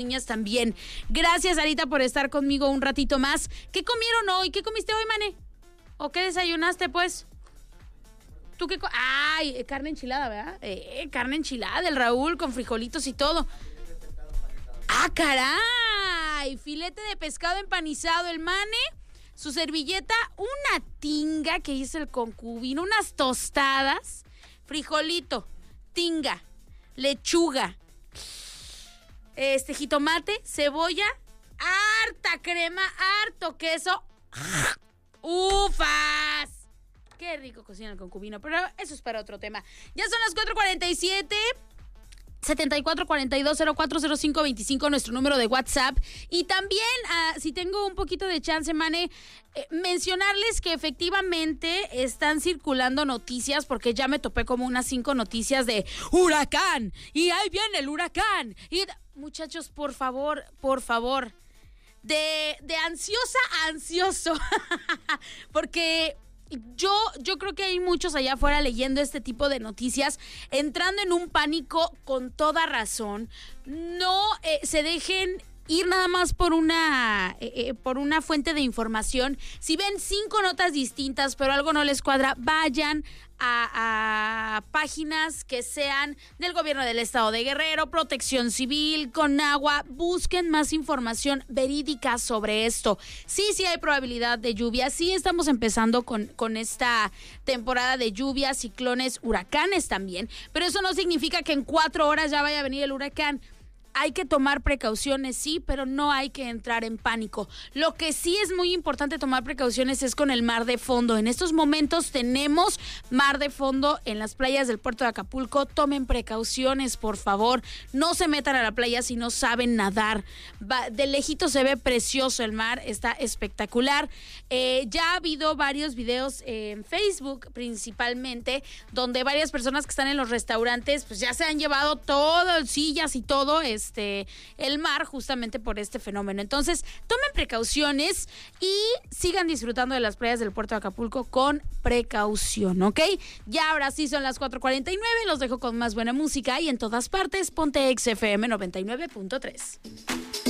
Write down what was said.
niñas también. Gracias, Sarita, por estar conmigo un ratito más. ¿Qué comieron hoy? ¿Qué comiste hoy, Mane? ¿O qué desayunaste, pues? ¿Tú qué? Ay, carne enchilada, ¿verdad? Carne enchilada del Raúl con frijolitos y todo. ¡Ah, caray! Filete de pescado empanizado, el Mane. Su servilleta, una tinga que hizo el concubino, unas tostadas, frijolito, tinga, lechuga, jitomate, cebolla, harta crema, harto queso. ¡Ufas! Qué rico cocina el concubino, pero eso es para otro tema. Ya son las 4:47. 7442040525, nuestro número de WhatsApp. Y también, si tengo un poquito de chance, Mane, mencionarles que efectivamente están circulando noticias, porque ya me topé como unas 5 noticias de huracán, y ahí viene el huracán. Y muchachos, por favor, de ansiosa a ansioso, porque yo creo que hay muchos allá afuera leyendo este tipo de noticias, entrando en un pánico con toda razón. No se dejen ir nada más por una fuente de información. Si ven 5 notas distintas, pero algo no les cuadra, vayan a páginas que sean del gobierno del estado de Guerrero, Protección Civil, Conagua. Busquen más información verídica sobre esto. Sí hay probabilidad de lluvia, sí estamos empezando con esta temporada de lluvias, ciclones, huracanes también, pero eso no significa que en 4 horas ya vaya a venir el huracán. Hay que tomar precauciones, sí, pero no hay que entrar en pánico. Lo que sí es muy importante tomar precauciones es con el mar de fondo. En estos momentos tenemos mar de fondo en las playas del puerto de Acapulco. Tomen precauciones, por favor. No se metan a la playa si no saben nadar. De lejito se ve precioso el mar, está espectacular. Ya ha habido varios videos en Facebook principalmente, donde varias personas que están en los restaurantes pues ya se han llevado todo, sillas y todo, el mar, justamente por este fenómeno. Entonces, tomen precauciones y sigan disfrutando de las playas del puerto de Acapulco con precaución, ¿ok? Ya ahora sí son las 4:49, los dejo con más buena música y en todas partes, ponte XFM 99.3.